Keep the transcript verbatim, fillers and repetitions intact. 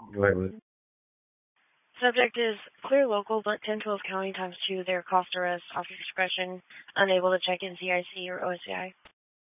Go ahead with it. Subject is clear local, but ten twelve county times two. Their cost arrest, officer discretion, unable to check in C I C or O S C I.